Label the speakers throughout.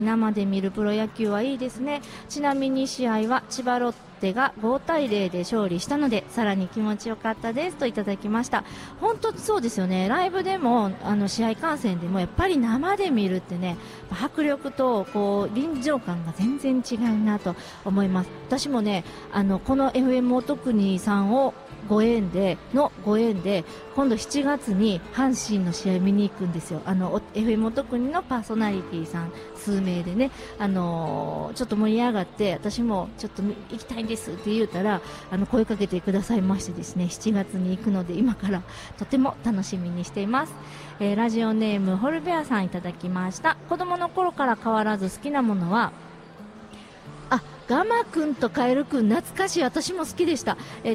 Speaker 1: 生で見るプロ野球はいいですね。ちなみに試合は千葉ロッテが5対0で勝利したのでさらに気持ちよかったですといただきました。本当そうですよね。ライブでも試合観戦でもやっぱり生で見るってね、迫力とこう臨場感が全然違うなと思います。私もねこの FM お得にさんをご縁で今度7月に阪神の試合見に行くんですよ。FM お得にのパーソナリティさん数名でね、ちょっと盛り上がって私もちょっと行きたいんですって言うたら声かけてくださいましてですね、7月に行くので今からとても楽しみにしています。ラジオネームホルベアさんいただきました。子供の頃から変わらず好きなものはガマくんとカエルくん懐かしい。私も好きでした。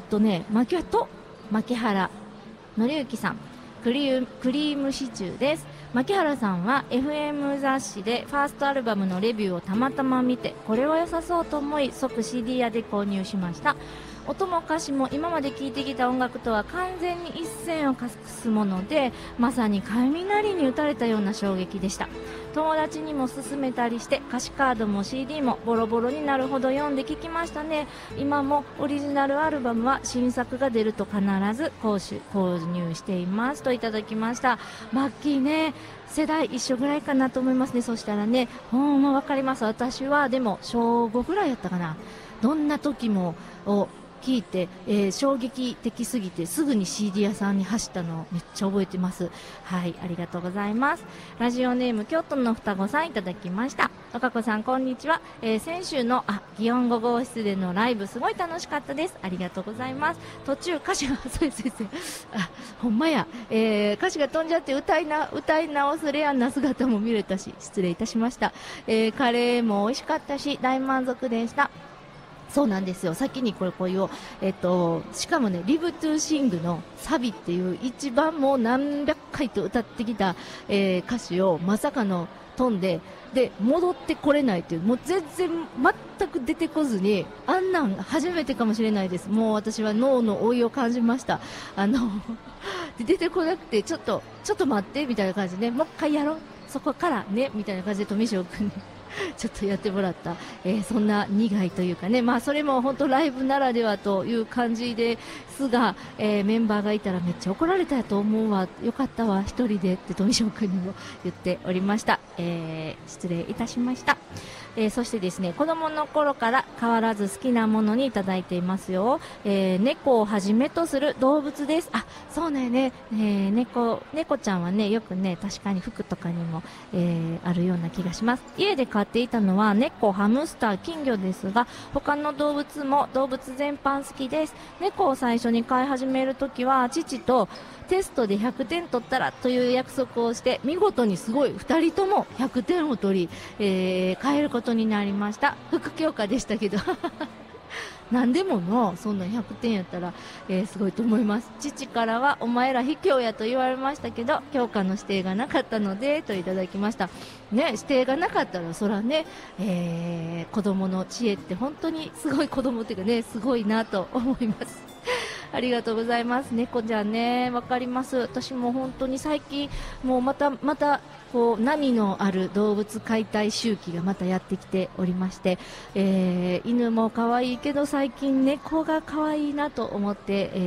Speaker 1: 牧原紀之さんクリームシチューです。牧原さんは FM 雑誌でファーストアルバムのレビューをたまたま見てこれは良さそうと思い即 CD 屋で購入しました。音も歌詞も今まで聴いてきた音楽とは完全に一線を画すものでまさに雷に打たれたような衝撃でした。友達にも勧めたりして歌詞カードも CD もボロボロになるほど読んで聴きましたね。今もオリジナルアルバムは新作が出ると必ず購入していますといただきました。マッキーね、世代一緒ぐらいかなと思いますね。そしたらね、ほんま分かります。私はでも小5ぐらいやったかな。どんな時もを聞いて、衝撃的すぎてすぐに CD 屋さんに走ったのをめっちゃ覚えてます。はい、ありがとうございます。ラジオネーム京都の双子さんいただきました。岡子さんこんにちは。先週の祇園5号室でのライブすごい楽しかったです。ありがとうございます。途中歌詞がそうですほんまや、歌詞が飛んじゃって歌い直すレアな姿も見れたし失礼いたしました。カレーも美味しかったし大満足でした。そうなんですよ。先にこれを、しかもね、リブトゥーシングのサビっていう一番もう何百回と歌ってきた、歌詞をまさかの飛んで、戻ってこれないという、もう全然全く出てこずに、あんなん初めてかもしれないです。もう私は脳の老いを感じました。出てこなくて、ちょっと待って、みたいな感じで、もう一回やろう。そこからね、みたいな感じで富翔君にちょっとやってもらった、そんな苦いというかね、それも本当ライブならではという感じですが、メンバーがいたらめっちゃ怒られたと思うわ、よかったわ一人でって富翔君にも言っておりました。失礼いたしました。そしてですね、子供の頃から変わらず好きなものにいただいていますよ。猫をはじめとする動物です。そうね、猫ちゃんはね、よくね、確かに服とかにも、あるような気がします。家で飼っていたのは猫、ハムスター、金魚ですが、他の動物も動物全般好きです。猫を最初に飼い始めるときは父とテストで100点取ったらという約束をして見事にすごい2人とも100点を取り、帰ることになりました。副教科でしたけど何でものそんな100点やったら、すごいと思います。父からはお前ら卑怯やと言われましたけど教科の指定がなかったのでといただきましたね。指定がなかったらそらね、子供の知恵って本当にすごい、子供っていうかね、すごいなと思いますありがとうございます。猫ちゃんね、わかります。私も本当に最近もうまたこう波のある動物解体周期がまたやってきておりまして、犬も可愛いけど最近猫が可愛いなと思って、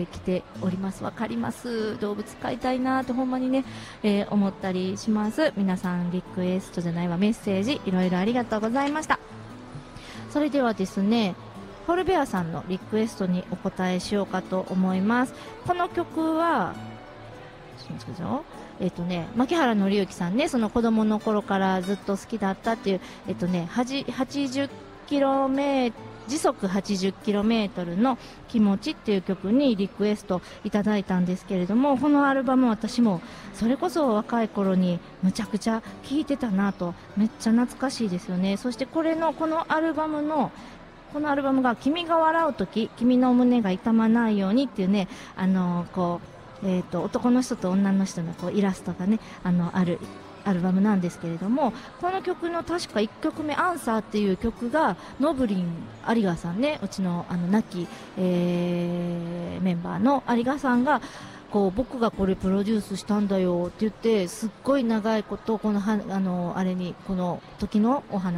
Speaker 1: 来ております。わかります。動物飼いたいなとほんまにね、思ったりします。皆さんリクエストじゃないわ、メッセージいろいろありがとうございました。それではですね、ホルベアさんのリクエストにお答えしようかと思います。この曲は牧原紀之さんね、その子供の頃からずっと好きだったっていう、80キロメ時速 80km の気持ちっていう曲にリクエストいただいたんですけれども、このアルバム私もそれこそ若い頃にむちゃくちゃ聴いてたなと、めっちゃ懐かしいですよね。そしてこのアルバムが君が笑うとき君の胸が痛まないようにっていうね、男の人と女の人のイラストがね、あるアルバムなんですけれども、この曲の確か1曲目アンサーっていう曲がノブリン有賀さんね、うちの亡き、メンバーの有賀さんがこう僕がこれプロデュースしたんだよって言って、すっごい長いことこのあれにこの時のお話